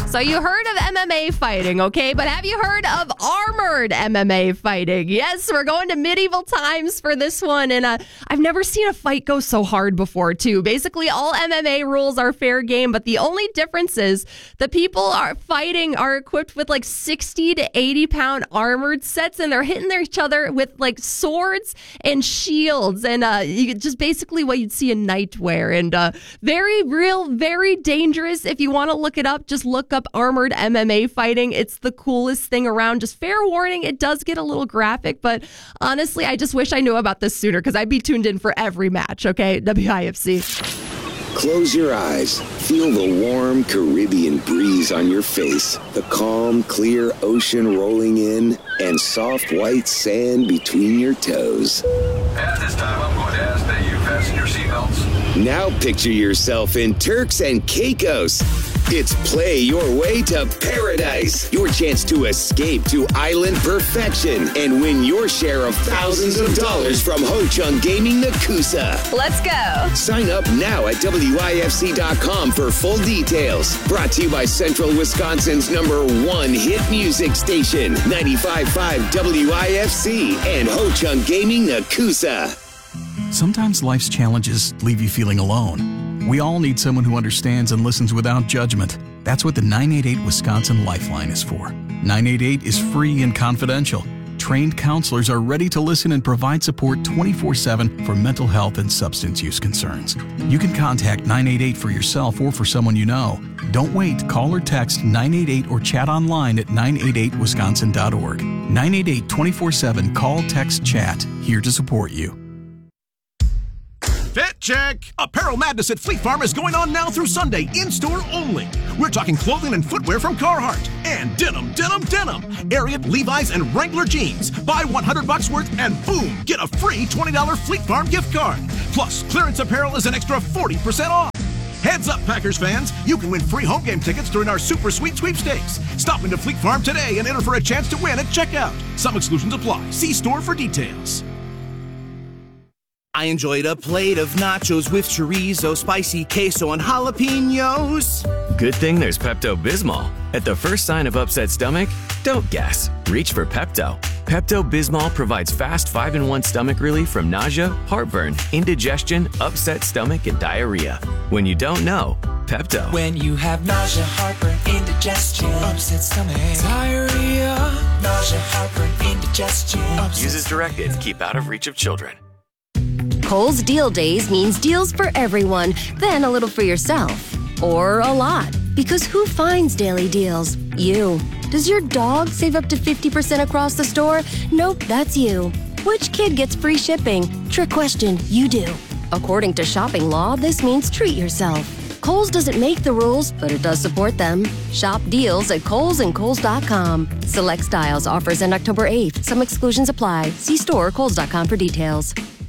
So you heard of MMA fighting, okay? But have you heard of armored MMA fighting? Yes, we're going to medieval times for this one. And I've never seen a fight go so hard before, too. Basically, all MMA rules are fair game, but the only difference is the people are fighting are equipped with like 60 to 80 pound armored sets, and they're hitting each other with like swords and shields. And just basically what you'd see in nightwear. And very real, very dangerous. If you want to look it up, just look up armored MMA fighting. It's the coolest thing around. Just fair warning, it does get a little graphic, but honestly, I just wish I knew about this sooner because I'd be tuned in for every match, okay? WIFC. Close your eyes. Feel the warm Caribbean breeze on your face, the calm, clear ocean rolling in, and soft white sand between your toes. At this time, I'm going to ask that you fasten your seatbelts. Now picture yourself in Turks and Caicos. It's Play Your Way to Paradise. Your chance to escape to island perfection and win your share of thousands of dollars from Ho Chung Gaming Nakusa. Let's go. Sign up now at WIFC.com for full details. Brought to you by Central Wisconsin's #1 hit music station, 95.5 WIFC and Ho Chung Gaming Nakusa. Sometimes life's challenges leave you feeling alone. We all need someone who understands and listens without judgment. That's what the 988 Wisconsin Lifeline is for. 988 is free and confidential. Trained counselors are ready to listen and provide support 24/7 for mental health and substance use concerns. You can contact 988 for yourself or for someone you know. Don't wait. Call or text 988 or chat online at 988wisconsin.org. 988 24/7 call, text, chat. Here to support you. Fit check! Apparel Madness at Fleet Farm is going on now through Sunday, in-store only. We're talking clothing and footwear from Carhartt. And denim. Ariat, Levi's, and Wrangler jeans. Buy $100 worth and boom, get a free $20 Fleet Farm gift card. Plus, clearance apparel is an extra 40% off. Heads up, Packers fans. You can win free home game tickets during our Super Sweet Sweepstakes. Stop into Fleet Farm today and enter for a chance to win at checkout. Some exclusions apply. See store for details. I enjoyed a plate of nachos with chorizo, spicy queso, and jalapenos. Good thing there's Pepto-Bismol. At the first sign of upset stomach, don't guess. Reach for Pepto. Pepto-Bismol provides fast 5-in-1 stomach relief from nausea, heartburn, indigestion, upset stomach, and diarrhea. When you don't know, Pepto. When you have nausea, heartburn, indigestion, upset stomach, diarrhea, nausea, heartburn, indigestion. Use as directed. Keep out of reach of children. Kohl's Deal Days means deals for everyone, then a little for yourself. Or a lot. Because who finds daily deals? You. Does your dog save up to 50% across the store? Nope, that's you. Which kid gets free shipping? Trick question, you do. According to shopping law, this means treat yourself. Kohl's doesn't make the rules, but it does support them. Shop deals at Kohl's and Kohl's.com. Select styles offers end October 8th. Some exclusions apply. See store or Kohl's.com for details.